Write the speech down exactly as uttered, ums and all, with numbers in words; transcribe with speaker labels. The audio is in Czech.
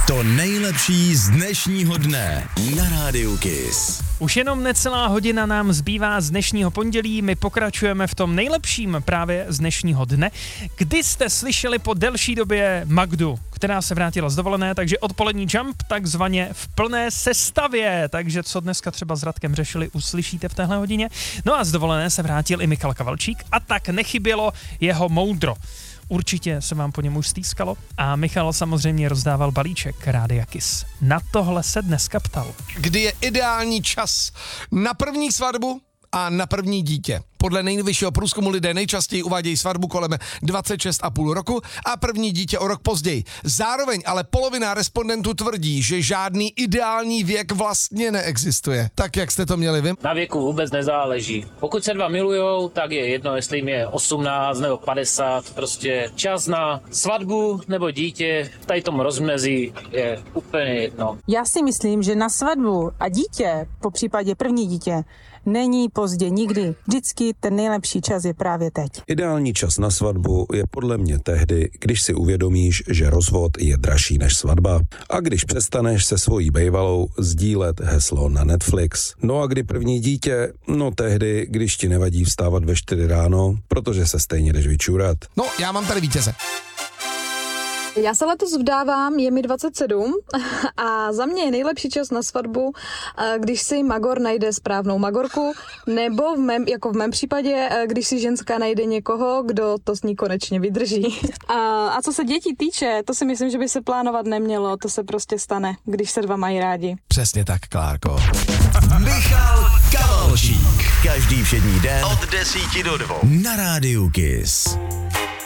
Speaker 1: To nejlepší z dnešního dne na Rádiu Kiss.
Speaker 2: Už jenom necelá hodina nám zbývá z dnešního pondělí, my pokračujeme v tom nejlepším právě z dnešního dne, kdy jste slyšeli po delší době Magdu, která se vrátila z dovolené, takže odpolední jump takzvaně v plné sestavě, takže co dneska třeba s Radkem řešili, uslyšíte v téhle hodině. No a z dovolené se vrátil i Michal Kavalčík a tak nechybělo jeho moudro. Určitě se vám po něm už stýskalo a Michal samozřejmě rozdával balíček Rádia Kiss. Na tohle se dneska ptal.
Speaker 3: Kdy je ideální čas na první svatbu a na první dítě? Podle nejnovějšího průzkumu lidé nejčastěji uvádějí svatbu kolem dvacet šest a půl roku a první dítě o rok později. Zároveň ale polovina respondentů tvrdí, že žádný ideální věk vlastně neexistuje. Tak jak jste to měli vy?
Speaker 4: Na věku vůbec nezáleží. Pokud se dva milujou, tak je jedno, jestli jim je osmnáct nebo padesát. Prostě čas na svatbu nebo dítě v tady tom rozmezí je úplně jedno.
Speaker 5: Já si myslím, že na svatbu a dítě, po případě první dítě, není pozdě nikdy. Vždycky ten nejlepší čas je právě teď.
Speaker 6: Ideální čas na svatbu je podle mě tehdy, když si uvědomíš, že rozvod je dražší než svatba a když přestaneš se svojí bejvalou sdílet heslo na Netflix. No a kdy první dítě? No tehdy, když ti nevadí vstávat ve čtyři ráno, protože se stejně jdeš vyčůrat.
Speaker 3: No, já mám tady vítěze.
Speaker 7: Já se letos vdávám, je mi dvacet sedm a za mě je nejlepší čas na svatbu, když si magor najde správnou magorku, nebo v mém, jako v mém případě, když si ženská najde někoho, kdo to s ní konečně vydrží. A, a co se dětí týče, to si myslím, že by se plánovat nemělo, to se prostě stane, když se dva mají rádi.
Speaker 3: Přesně tak, Klárko.
Speaker 1: Michal Kavalčík. Každý všední den od desíti do dvou na Rádiu Kiss.